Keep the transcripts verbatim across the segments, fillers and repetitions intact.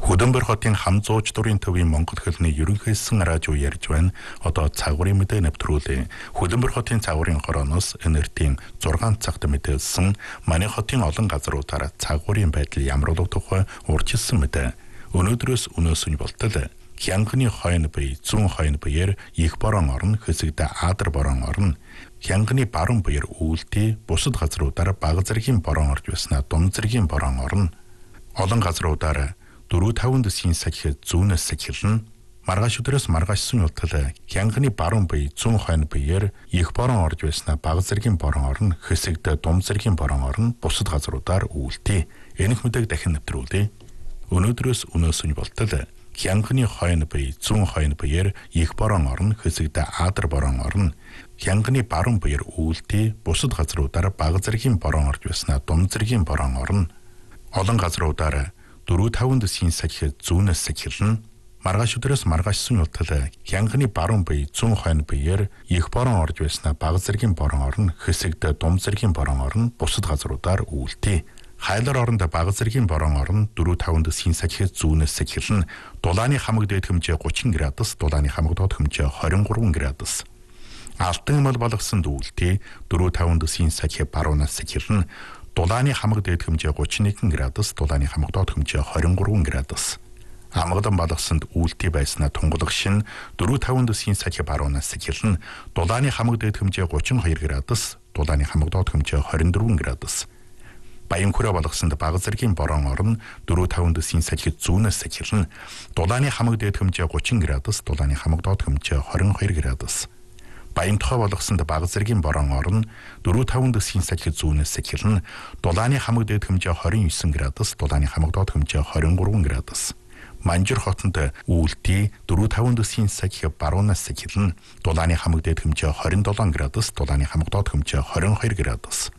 Хөдөнбөр хотын хамзууч дурын төвийн Монгол хэлний ерөнхийсэн радио ярьж байна. Одоо цагуурын мэдээ нэвтрүүлээ. Хөдөнбөр хотын цагуурын хорооноос энертийн зургаан цагт мэдээлсэн манай хотын олон газруудаар цагуурын байдал ямар болох тухай урьдчилсан мэдээ. Өнөөдрөөс өнөөсөж болтол Хянганы хойно буй зүүн хойно буйэр их борон орно, хэсэгдээ Адар борон орно. Хянганы баруун буйэр үүлдээ бусад газруудаар бага зэргийн борон орж байснаа дум зэргийн борон орно. Олон газруудаар дөрвөн таван дэсгийн сахихэд зүүнээс сахилна. Маргааш өдрөөс маргаашсан явтал Хянганы баруун буй зүүн хойно буйэр их борон орж байснаа бага зэргийн борон орно, хэсэгдээ дум зэргийн борон орно, бусад газруудаар үүлдээ. Энэх мэдээг дахин нэвтрүүлээ. Өнөөдрөөс өнөөсөж болтол Хянганы хойно буй зүүн хойно буйэр их борон орно, хэсэгдээ Адар борон орно. Хянганы баруун буйэр үүлдээ бусад газруудаар бага зэргийн борон орж байснаа дум зэргийн борон орно. Олон газруудаар дөрвөн таван дэсгийн сахихэд зүүнээс сахилна. Маргааш өдрөөс маргаашсан явтал Хянганы баруун буй зүүн хойно буйэр их борон орж байснаа бага зэргийн борон орно, хэсэгдээ дум зэргийн борон орно, бусад газруудаар үүлдээ. Хайлар оронд бага зэргийн борон орно, дөрвөн таван дэсгийн сахихэд зүүнээс сахилна. Дулааны хамаг дээд хэмжээ гучин градус, дулааны хамаг доод хэмжээ хорин гурван градус. Алтан мал болгосон үүлдээ дөрвөн таван дэсгийн сахихэд баруунаас сахилна. Дулааны хамаг дээд хэмжээ гучин нэгэн градус, дулааны хамаг доод хэмжээ хорин гурван градус. Амгадан балгасанд үүлдээ байснаа тунгалаг шин дөрвөн таван дэсгийн сахихэд баруунаас сахилна. Дулааны хамаг дээд хэмжээ гучин хоёр градус, дулааны хамаг доод хэмжээ хорин дөрвөн градус. Баян хүрээ болгосонд бага зэргийн борон орно, дөрвөн таван дэсгийн сахихэд зүүнээс сахилна. Дулааны хамаг дээд хэмжээ гучин градус, дулааны хамаг доод хэмжээ хорин хоёр градус. Баян тухай болгосонд бага зэргийн борон орно, дөрвөн таван дэсгийн сахихэд зүүнээс сахилна. Дулааны хамаг дээд хэмжээ хорин девять градус, дулааны хамаг доод хэмжээ хорин гурван градус. Манжир хотод үүлдээ дөрвөн таван дэсгийн сахихэд баруунаас сахилна. Дулааны хамаг дээд хэмжээ хорин долоо градус, дулааны хамаг доод хэмжээ хорин хоёр градус.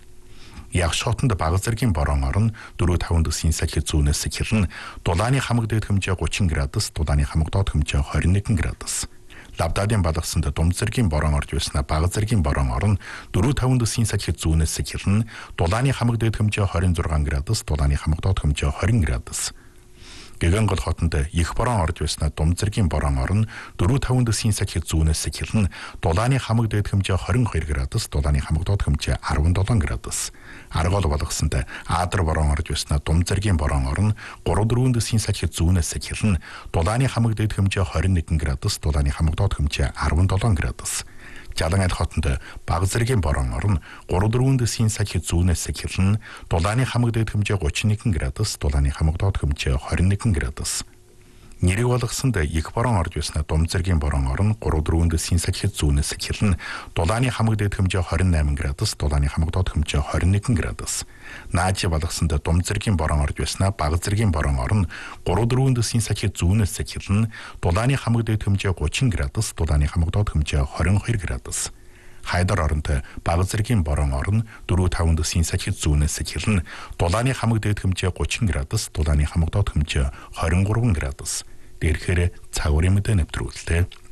Ягш хотод бага зэргийн борон орно, дөрвөн таван дэсгийн сахихэд зүүнээс сахилна. Дулааны хамаг дээд хэмжээ гучин градус, дулааны хамаг доод хэмжээ хорин нэгэн градус. Лавдадын балгасанд дум зэргийн борон орж байснаа бага зэргийн борон орно, дөрвөн таван дэсгийн сахихэд зүүнээс сахилна. Дулааны хамаг дээд хэмжээ хорин зургаан градус, дулааны хамаг доод хэмжээ хорин градус. Гэгэнгол хотод их борон орж байснаа дум зэргийн борон орно, дөрвөн таван дэсгийн сахихэд зүүнээс сахилна. Дулааны хамаг дээд хэмжээ хорин хоёр градус, дулааны хамаг доод хэмжээ арван долоо градус. Аргол болгосонд Адар борон орж байснаа дум зэргийн борон орно, гурван дөрвөн дэсгийн сахихэд зүүнээс сахилна. Дулааны хамаг дээд хэмжээ хорин нэгэн градус, дулааны хамаг доод хэмжээ арван долоо градус. Жалангал хотод бага зэргийн борон орно, гурван дөрвөн дэсгийн сахихэд зүүнээс сахилна. Дулааны хамаг дээд хэмжээ гучин нэгэн градус, дулааны хамаг доод хэмжээ хорин нэгэн градус. Нэрийг болгосонд их борон орж байснаа дум зэргийн борон орно, гурван дөрвөн дэсгийн сахихэд зүүнээс сахилна. Дулааны хамаг дээд хэмжээ хорин восемь градус, дулааны хамаг доод хэмжээ хорин нэгэн градус. Наажи болгосонд дум зэргийн борон орж байснаа бага зэргийн борон орно, гурван дөрвөн дэсгийн сахихэд зүүнээс сахилна. Дулааны хамаг дээд хэмжээ гучин градус, дулааны хамаг доод хэмжээ хорин хоёр градус. Хайдар оронд бага зэргийн борон орно, дөрвөн таван дэсгийн сахихэд зүүнээс сахилна. Дулааны хамаг дээд хэмжээ гучин градус, дулааны хамаг доод хэмжээ хорин гурван градус. Дээрхээр цагуурын мэдээ нэвтрүүллээ.